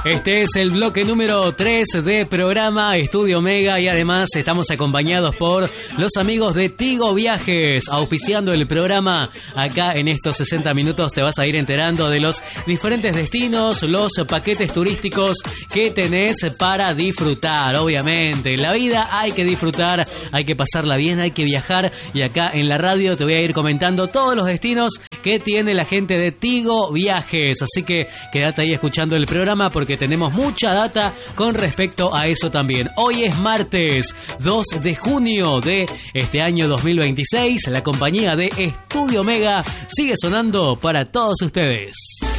Este es el bloque número 3 de programa Estudio Omega y además estamos acompañados por los amigos de Tigo Viajes, auspiciando el programa. Acá en estos 60 minutos te vas a ir enterando de los diferentes destinos, los paquetes turísticos que tenés para disfrutar. Obviamente, la vida hay que disfrutar, hay que pasarla bien, hay que viajar y acá en la radio te voy a ir comentando todos los destinos que tiene la gente de Tigo Viajes. Así que quédate ahí escuchando el programa porque tenemos mucha data con respecto a eso también. Hoy es martes 2 de junio de este año 2026. La compañía de Estudio Omega sigue sonando para todos ustedes.